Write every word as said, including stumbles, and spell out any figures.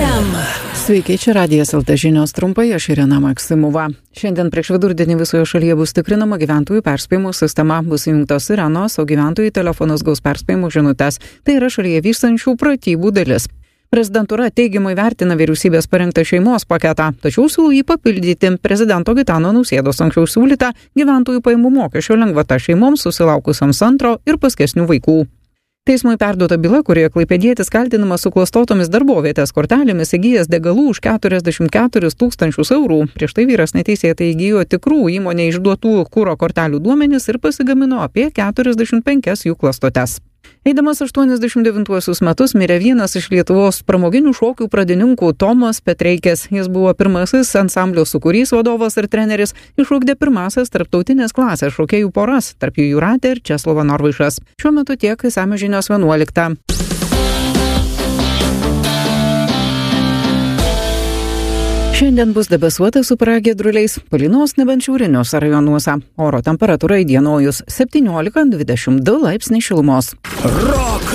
M. Sveiki, čia Radijas L T žinios trumpai, aš Irena Maksimova. Šiandien prieš vidurdienį visoje šalyje bus tikrinama gyventojų perspėjimų sistema, bus įjungtos sirenos, o gyventojai telefonus gaus perspėjimų žinutes. Tai yra šalyje vykstančių pratybų dalis. Prezidentūra teigiamai vertina vyriausybės parengtą šeimos paketą, tačiau siūlo jį papildyti prezidento Gitano Nausėdos anksčiau siūlytą gyventojų pajamų mokesčio lengvatą šeimoms susilaukusiams antro ir paskesnių vaikų. Teismui perduota byla, kurioje klaipėdietis kaltinamas suklastotomis darbovietės kortelėmis įgijęs degalų už keturiasdešimt keturis tūkstančius eurų. Prieš tai vyras neteisėtai įgijo tikrų įmonė išduotų kuro kortelių duomenis ir pasigamino apie keturiasdešimt penkias jų klastotes. Eidamas aštuoniasdešimt devintuosius metus mirė vienas iš Lietuvos pramoginių šokių pradininkų Tomas Petreikis. Jis buvo pirmasis ansamblio sūkurys vadovas ir treneris, išugdė pirmąsias tarptautinės klasės šokėjų poras, tarp jų Jūratė ir Česlovas Norvaišas. Šiuo metu tiek, išsamios žinios vienuoliktą. Šiandien bus debesuota su pragiedruliais, palynos nebent šiauriniuose rajonuose. Oro temperatūra įdienojus septyniolika dvidešimt du laipsniai šilumos. Rock